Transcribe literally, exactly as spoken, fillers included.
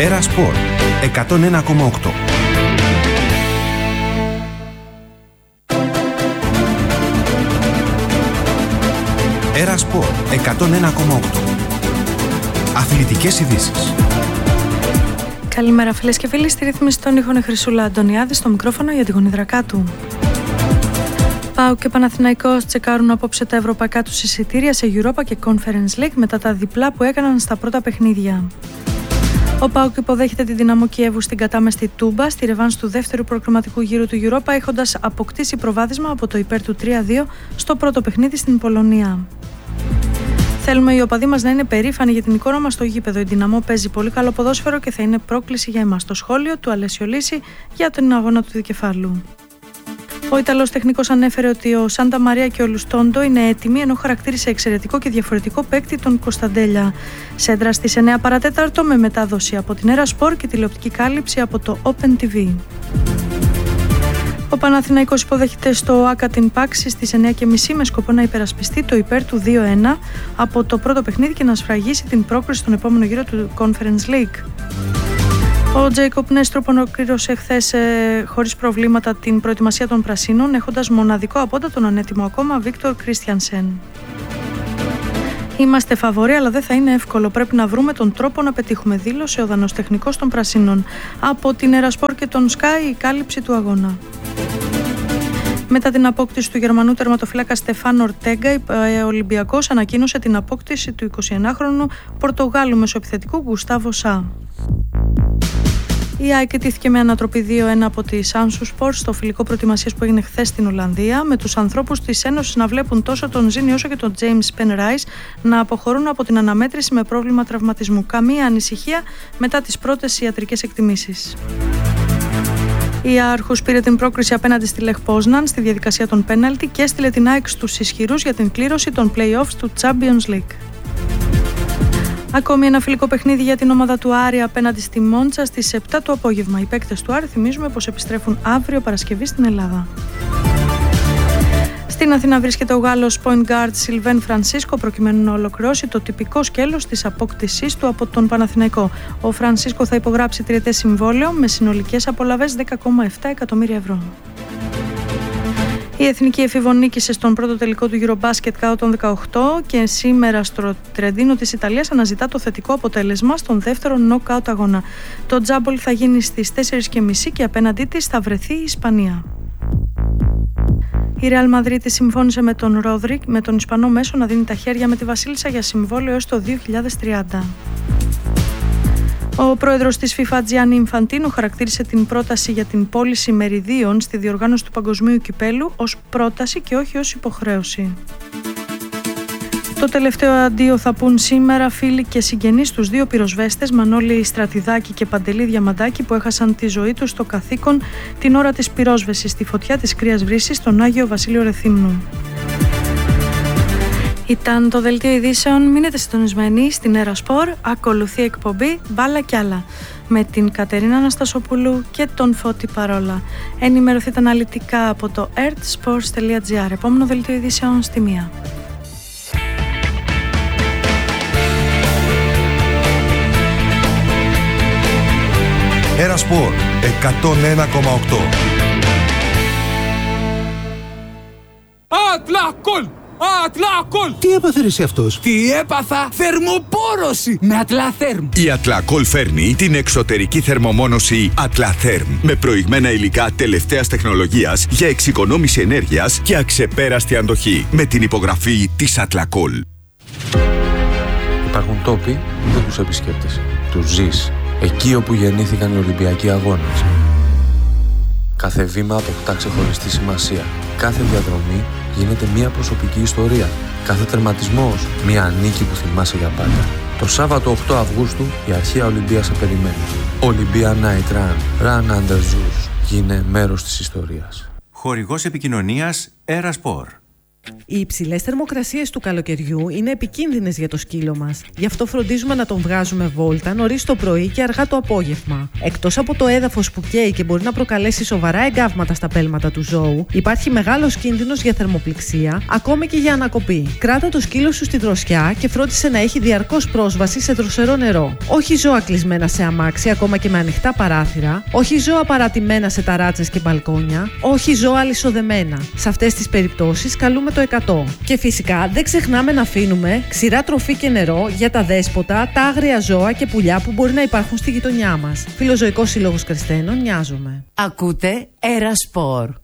Έρα Σπορ εκατόν ένα κόμμα οκτώ. Έρα Σπορ εκατόν ένα κόμμα οκτώ. Αθλητικές ειδήσεις. Καλημέρα φίλες και φίλοι, στη ρύθμιση των ήχων Χρυσούλα Αντωνιάδη, στο μικρόφωνο για την γονιδρακά του. ΠΑΟΚ και Παναθηναϊκός τσεκάρουν απόψε τα ευρωπαϊκά τους εισιτήρια σε Europa και Conference League μετά τα διπλά που έκαναν στα πρώτα παιχνίδια. Ο ΠΑΟΚ υποδέχεται τη Δυναμό Κιέβου στην κατάμεστη Τούμπα στη ρεβάνς του δεύτερου προκριματικού γύρου του Europa, έχοντας αποκτήσει προβάδισμα από το υπέρ του τρία δύο στο πρώτο παιχνίδι στην Πολωνία. Θέλουμε οι οπαδοί μας να είναι περήφανοι για την εικόνα μας στο γήπεδο. Η Δυναμό παίζει πολύ καλό ποδόσφαιρο και θα είναι πρόκληση για εμάς. Το σχόλιο του Αλέσιο Λύση για τον αγώνα του δικεφάλου. Ο Ιταλός τεχνικός ανέφερε ότι ο Σάντα Μαρία και ο Λουστόντο είναι έτοιμοι, ενώ χαρακτήρισε εξαιρετικό και διαφορετικό παίκτη τον Κωνσταντέλια. Σέντρα στις εννιά παρατέταρτο με μετάδοση από την Έρα Σπορ και τηλεοπτική κάλυψη από το Open τι βι. Ο Παναθηναϊκός υποδέχεται στο Άκα την Πάξη στις εννιά και μισή με σκοπό να υπερασπιστεί το υπέρ του δύο ένα από το πρώτο παιχνίδι και να σφραγίσει την πρόκριση στον επόμενο γύρο του Conference League. Ο Τζέικοπ Νέστροπ ολοκλήρωσε χθες ε, χωρίς προβλήματα την προετοιμασία των Πρασίνων, έχοντας μοναδικό απόντα τον ανέτοιμο ακόμα Βίκτορ Κρίστιανσεν. Είμαστε φαβοροί, αλλά δεν θα είναι εύκολο. Πρέπει να βρούμε τον τρόπο να πετύχουμε, δήλωσε ο Δανός τεχνικός των Πρασίνων. Από την Ερασπορ και τον Sky η κάλυψη του αγώνα. Μετά την απόκτηση του Γερμανού τερματοφύλακα Στεφάν Ορτέγκα, ο Ολυμπιακός ανακοίνωσε την απόκτηση του εικοσιενάχρονου Πορτογάλου μεσοεπιθετικού Γκουστάβο Σα. Η ΑΕΚ τήθηκε με ανατροπή δύο ένα από τη Σάνσου Σπορ στο φιλικό προετοιμασίας που έγινε χθες στην Ολλανδία, με τους ανθρώπους της Ένωσης να βλέπουν τόσο τον Ζήνη όσο και τον James Penrice να αποχωρούν από την αναμέτρηση με πρόβλημα τραυματισμού. Καμία ανησυχία μετά τις πρώτες ιατρικές εκτιμήσεις. Η Άρχους πήρε την πρόκριση απέναντι στη Λεχ Πόσναν στη διαδικασία των πέναλτι και έστειλε την ΑΕΚ στους ισχυρούς για την κλήρωση των play-offs του Champions League. Ακόμη ένα φιλικό παιχνίδι για την ομάδα του Άρη απέναντι στη Μόντσα στις επτά το απόγευμα. Οι παίκτες του Άρη θυμίζουμε πως επιστρέφουν αύριο Παρασκευή στην Ελλάδα. Στην Αθήνα βρίσκεται ο Γάλλος point guard Σιλβέν Φρανσίσκο προκειμένου να ολοκληρώσει το τυπικό σκέλος της απόκτησής του από τον Παναθηναϊκό. Ο Φρανσίσκο θα υπογράψει τριετές συμβόλαιο με συνολικές απολαβές δέκα κόμμα επτά εκατομμύρια ευρώ. Η Εθνική Εφήβων νίκησε στον πρώτο τελικό του Eurobasket κάτω των δεκαοκτώ και σήμερα στο Τρεντίνο της Ιταλίας αναζητά το θετικό αποτέλεσμα στον δεύτερο νοκάουτ αγώνα. Το τζάμπολ θα γίνει στις τέσσερις και μισή και απέναντί της θα βρεθεί η Ισπανία. Η Ρεάλ Μαδρίτη συμφώνησε με τον Ρόδρικ, με τον Ισπανό μέσο, να δίνει τα χέρια με τη Βασίλισσα για συμβόλαιο έως το δύο χιλιάδες τριάντα. Ο πρόεδρος της FIFA, Τζιάννι Ινφαντίνο, χαρακτήρισε την πρόταση για την πώληση μεριδίων στη διοργάνωση του Παγκοσμίου Κυπέλου ως πρόταση και όχι ως υποχρέωση. Το τελευταίο αντίο θα πούν σήμερα φίλοι και συγγενείς τους δύο πυροσβέστες Μανώλη Στρατιδάκη και Παντελή Διαμαντάκη που έχασαν τη ζωή τους στο καθήκον την ώρα της πυρόσβεσης στη φωτιά της Κρύας Βρύσης στον Άγιο Βασίλειο Ρεθύμνου. Ήταν το δελτίο ειδήσεων. Μείνετε συντονισμένοι στην Έρα Σπορ. Ακολουθεί εκπομπή Μπάλα κι άλλα με την Κατερίνα Αναστασοπούλου και τον Φώτη Παρόλα. Ενημερωθείτε αναλυτικά από το earthsports τελεία gr. Επόμενο δελτίο ειδήσεων στη μία. Έρα Σπορ εκατόν ένα κόμμα οκτώ. Ατλακόλ! Ατλακόλ! Τι έπαθε εσύ αυτός? Τι έπαθα? Θερμοπόρωση με Ατλαθέρμ. Η Ατλακόλ φέρνει την εξωτερική θερμομόνωση Ατλαθέρμ με προηγμένα υλικά τελευταίας τεχνολογίας για εξοικονόμηση ενέργειας και αξεπέραστη αντοχή με την υπογραφή της Ατλακόλ. Υπάρχουν τόποι που δεν τους επισκέπτεσαι. Τους ζεις εκεί όπου γεννήθηκαν οι Ολυμπιακοί Αγώνες. Κάθε βήμα αποκτά ξεχωριστή σημασία. Κάθε διαδρομή γίνεται μια προσωπική ιστορία. Κάθε τερματισμός μια νίκη που θυμάσαι για πάντα. Το Σάββατο οκτώ Αυγούστου η αρχαία Ολυμπία σε περιμένει. Olympia Night Run. Run under Zeus. Γίνε μέρος της ιστορίας. Χορηγός επικοινωνίας Έρα Σπορ. Οι υψηλές θερμοκρασίες του καλοκαιριού είναι επικίνδυνες για το σκύλο μας. Γι' αυτό φροντίζουμε να τον βγάζουμε βόλτα νωρίς το πρωί και αργά το απόγευμα. Εκτός από το έδαφος που καίει και μπορεί να προκαλέσει σοβαρά εγκάβματα στα πέλματα του ζώου, υπάρχει μεγάλος κίνδυνος για θερμοπληξία, ακόμη και για ανακοπή. Κράτα το σκύλο σου στη δροσιά και φρόντισε να έχει διαρκώς πρόσβαση σε δροσερό νερό. Όχι ζώα κλεισμένα σε αμάξι, ακόμα και με ανοιχτά παράθυρα. Όχι ζώα παρατημένα σε ταράτσες και μπαλκόνια. Όχι ζώα αλυσοδεμένα. Σε αυτές τις περιπτώσεις καλούμε το εκατό. Και φυσικά δεν ξεχνάμε να αφήνουμε ξηρά τροφή και νερό για τα δέσποτα, τα άγρια ζώα και πουλιά που μπορεί να υπάρχουν στη γειτονιά μας. Φιλοζωικός Σύλλογος Κρεσθένων, νοιάζομαι. Ακούτε Era Sport.